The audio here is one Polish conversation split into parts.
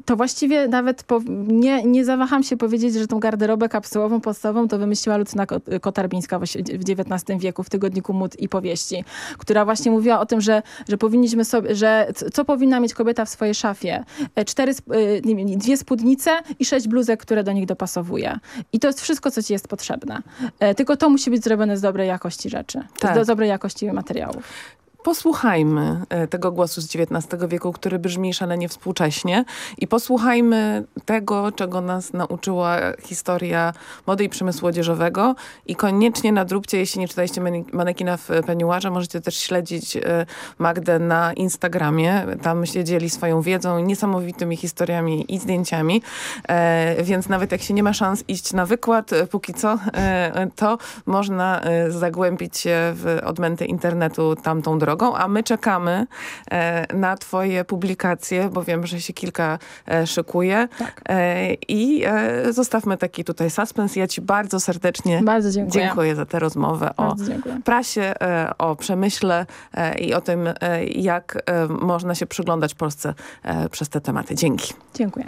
to właściwie nawet nie zawaham się powiedzieć, że tą garderobę kapsułową podstawową to wymyśliła Lucyna Kotarbińska w XIX wieku w tygodniku Mód i Powieści, która właśnie mówiła o tym, że powinniśmy sobie, że co powinna mieć kobieta w swojej szafie? 2 spódnice i 6 bluzek, które do nich dopasowuje. I to jest wszystko, co ci jest potrzebne. Tylko to musi być zrobione z dobrej jakości rzeczy. Tak. Z dobrej jakości materiałów. Posłuchajmy tego głosu z XIX wieku, który brzmi szalenie współcześnie i posłuchajmy tego, czego nas nauczyła historia mody i przemysłu odzieżowego i koniecznie nadróbcie, jeśli nie czytaliście Manekina w peniuarze, możecie też śledzić Magdę na Instagramie. Tam się dzieli swoją wiedzą, niesamowitymi historiami i zdjęciami, więc nawet jak się nie ma szans iść na wykład, póki co, to można zagłębić się w odmęty internetu tamtą drogą. A my czekamy na twoje publikacje, bo wiem, że się kilka szykuje. Tak. I zostawmy taki tutaj suspens. Ja ci bardzo serdecznie dziękuję za tę rozmowę o prasie, o przemyśle i o tym, jak można się przyglądać Polsce przez te tematy. Dzięki. Dziękuję.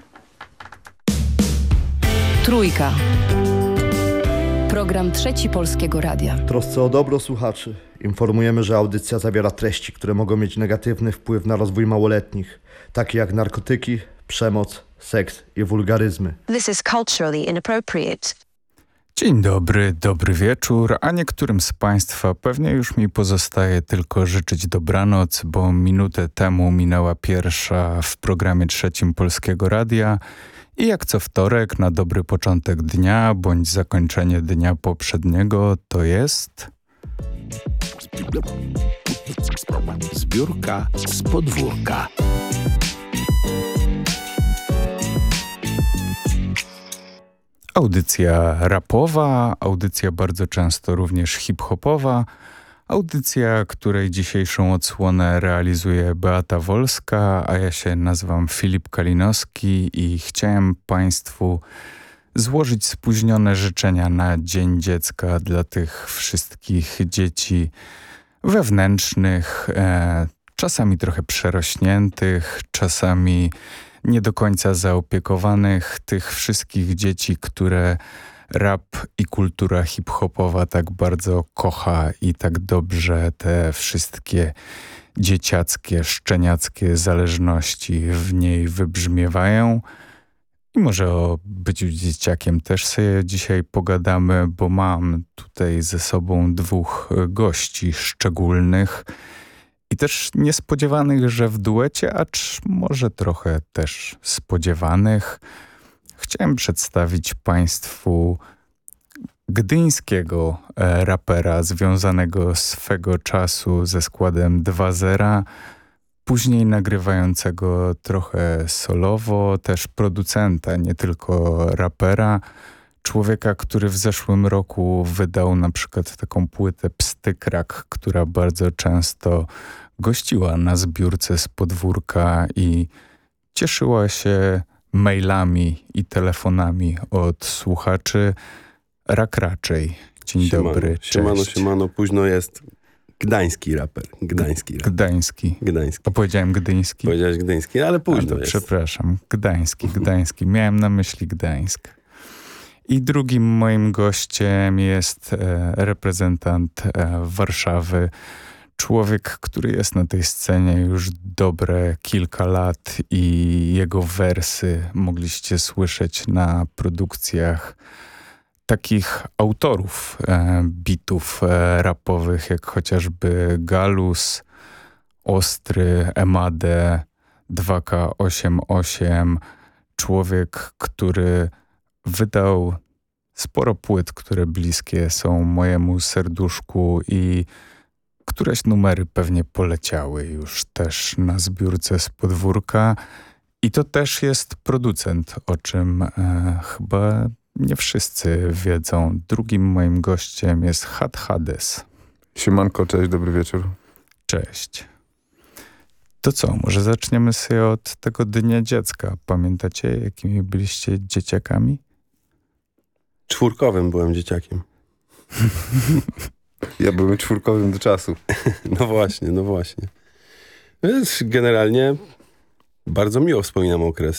Trójka. Program Trzeci Polskiego Radia. W trosce o dobro słuchaczy informujemy, że audycja zawiera treści, które mogą mieć negatywny wpływ na rozwój małoletnich, takie jak narkotyki, przemoc, seks i wulgaryzmy. This is culturally inappropriate. Dzień dobry, dobry wieczór, a niektórym z Państwa pewnie już mi pozostaje tylko życzyć dobranoc, bo minutę temu minęła pierwsza w programie Trzecim Polskiego Radia. I jak co wtorek na dobry początek dnia bądź zakończenie dnia poprzedniego to jest... Zbiórka z podwórka. Audycja rapowa, audycja bardzo często również hip-hopowa, audycja, której dzisiejszą odsłonę realizuje Beata Wolska, a ja się nazywam Filip Kalinowski i chciałem Państwu złożyć spóźnione życzenia na Dzień Dziecka dla tych wszystkich dzieci wewnętrznych, czasami trochę przerośniętych, czasami nie do końca zaopiekowanych, tych wszystkich dzieci, które rap i kultura hip-hopowa tak bardzo kocha i tak dobrze te wszystkie dzieciackie, szczeniackie zależności w niej wybrzmiewają. I może o byciu dzieciakiem też sobie dzisiaj pogadamy, bo mam tutaj ze sobą 2 gości szczególnych i też niespodziewanych, że w duecie, acz może trochę też spodziewanych. Chciałem przedstawić Państwu gdyńskiego rapera związanego swego czasu ze składem 2.0, później nagrywającego trochę solowo, też producenta, nie tylko rapera, człowieka, który w zeszłym roku wydał na przykład taką płytę Pstykrak, która bardzo często gościła na zbiórce z podwórka i cieszyła się mailami i telefonami od słuchaczy. Rak raczej. Dzień dobry, cześć. Siemano, późno jest. Gdański raper. Gdański. A powiedziałem gdyński. Powiedziałeś gdyński, ale późno jest. Przepraszam. Gdański. Miałem na myśli Gdańsk. I drugim moim gościem jest reprezentant Warszawy. Człowiek, który jest na tej scenie już dobre kilka lat i jego wersy mogliście słyszeć na produkcjach takich autorów bitów rapowych, jak chociażby Galus, Ostry, Emadę, 2K88. Człowiek, który wydał sporo płyt, które bliskie są mojemu serduszku i któreś numery pewnie poleciały już też na zbiórce z podwórka. I to też jest producent, o czym chyba nie wszyscy wiedzą. Drugim moim gościem jest Had Hades. Siemanko, cześć, dobry wieczór. Cześć. To co, może zaczniemy sobie od tego Dnia Dziecka. Pamiętacie, jakimi byliście dzieciakami? 4 byłem dzieciakiem. Ja byłem 4 do czasu. No właśnie. Więc generalnie bardzo miło wspominam okres